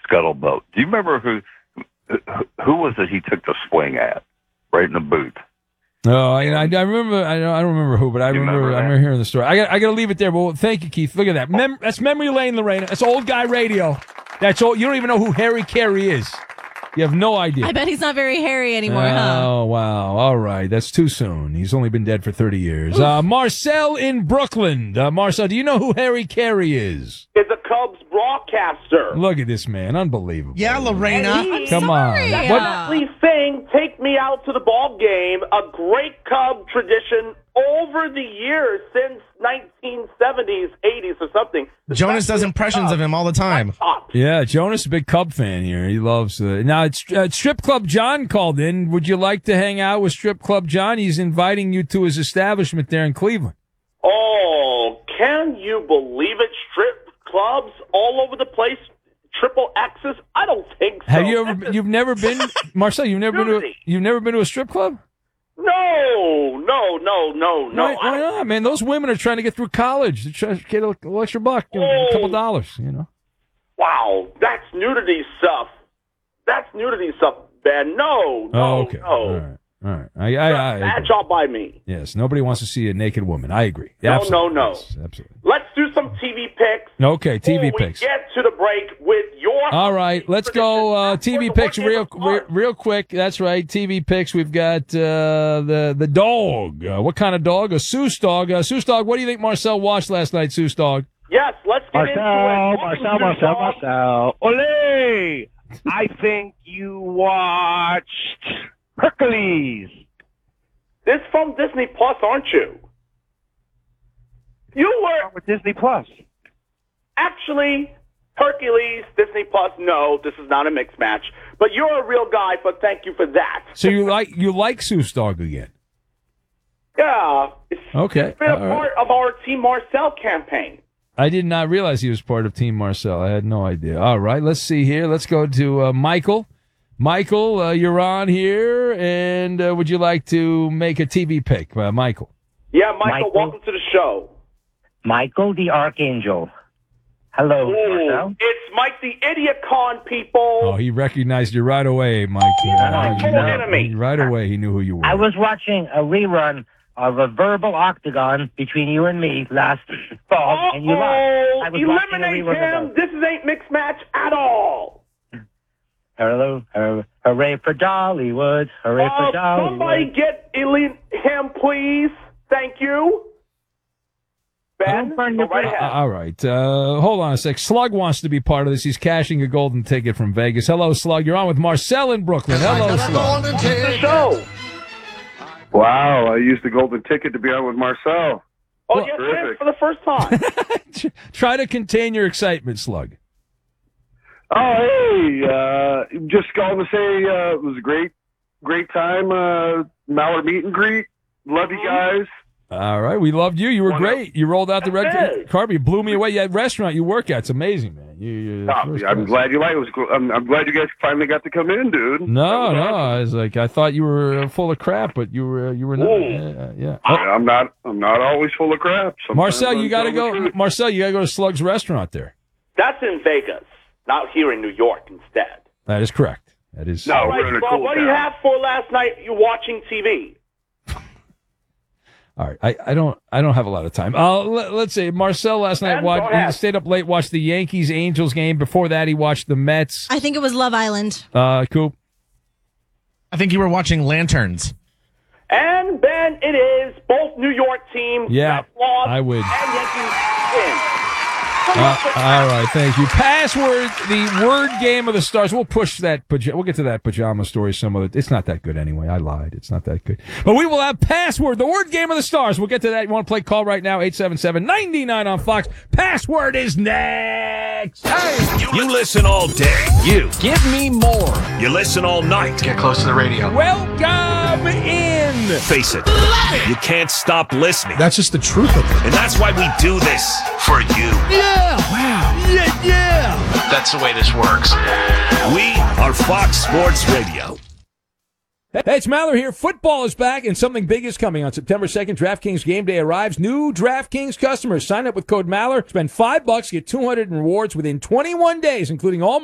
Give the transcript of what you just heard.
scuttlebutt. Do you remember who was it he took the swing at right in the booth? Oh, I remember. I don't remember who, but I remember hearing the story. I got to leave it there. But thank you, Keith. Look at that. That's memory lane, Lorena. That's old guy radio. That's old. You don't even know who Harry Carey is. You have no idea. I bet he's not very hairy anymore, huh? Oh, wow. All right. That's too soon. He's only been dead for 30 years. Marcel in Brooklyn. Marcel, do you know who Harry Carey is? It's a Cubs broadcaster. Look at this man. Unbelievable. Yeah, Lorena. Come on. Definitely saying, take me out to the ball game. A great Cub tradition over the years since 1970s, 80s or something. Jonas does impressions of him all the time. Yeah, Jonas is a big Cub fan here. He loves now, it's Strip Club John called in. Would you like to hang out with Strip Club John? He's inviting you to his establishment there in Cleveland. Oh, can you believe it? Strip clubs all over the place. Triple X's? I don't think so. Have you ever? You've never been, Marcel. You've never been to a strip club? No. Why not, man? Those women are trying to get through college. They're trying to get a little extra buck, a couple dollars, Wow, that's nudity stuff. Ben. No. Okay. All right. Bad job by me. Yes, nobody wants to see a naked woman. I agree. No. Yes, absolutely. Let's do some TV picks. Okay, TV picks. We get to the break with your. All right, let's go TV picks real quick. That's right, TV picks. We've got the dog. What kind of dog? A Seuss dog. Seuss dog. What do you think Marcel watched last night, Seuss dog? Yes, let's get into it. Marcel. Ole! I think you watched Hercules. This from Disney Plus, aren't you? You were with Disney Plus. Actually, Hercules, Disney Plus. No, this is not a mixed match. But you're a real guy. But thank you for that. So you like Seuss dog again? Yeah. Okay. It's been a part of our Team Marcel campaign. I did not realize he was part of Team Marcel. I had no idea. All right, let's see here. Let's go to Michael. Michael, you're on here, and would you like to make a TV pick, Michael? Yeah, Michael, welcome to the show. Michael the Archangel. Hello, Marcel. It's Mike the Idiot Con, people. Oh, he recognized you right away, Mike. Right away, he knew who you were. I was watching a rerun of a verbal octagon between you and me last fall, and you lost. I was watching a eliminate rerun him. This ain't mixed match at all. Hello, hooray for Dollywood, hooray for Dollywood. Somebody get him, please. Thank you. Ben, go right ahead. All right. Hold on a sec. Slug wants to be part of this. He's cashing a golden ticket from Vegas. Hello, Slug. You're on with Marcel in Brooklyn. Hello, Slug. The show. Wow, I used the golden ticket to be on with Marcel. Oh, yes, yes, for the first time. Try to contain your excitement, Slug. Oh, hey, just calling to say it was a great time. Mallard meet and greet. Love you guys. All right, we loved you. You were great. You rolled out the red carpet. You blew me away. You had a restaurant you work at. It's amazing, man. I'm glad you like it. I'm glad you guys finally got to come in, dude. No. I was like, I thought you were full of crap, but you were not. Yeah. I'm not always full of crap. Sometimes Marcel, you got to go. Marcel, you got to go to Slug's restaurant there. That's in Vegas, not here in New York. Instead. That is correct. That is. No, we're in a cool what do you have for last night? You're watching TV. All right, I don't have a lot of time. Let's see. Marcel last night he stayed up late, watched the Yankees-Angels game. Before that, he watched the Mets. I think it was Love Island. Coop. I think you were watching Lanterns. And Ben, it is both New York teams. Yeah, lost I would. And Yankees win. All right, thank you. Password, the word game of the stars. We'll push that. We'll get to that pajama story some other. It's not that good anyway. I lied. It's not that good. But we will have password, the word game of the stars. We'll get to that. You want to play? Call right now, 877-99 on Fox. Password is next. Hey, you listen all day. You give me more. You listen all night. Get close to the radio. Welcome in. Face it, you can't stop listening. That's just the truth of it. And that's why we do this for you. Yeah. Wow. Yeah. That's the way this works. We are Fox Sports Radio. Hey, it's Maller here. Football is back, and something big is coming on September 2nd. DraftKings Game Day arrives. New DraftKings customers sign up with code Maller. Spend $5, get $200 in rewards within 21 days, including all